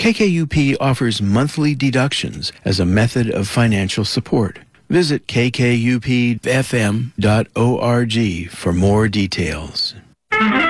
KKUP offers monthly deductions as a method of financial support. Visit kkupfm.org for more details.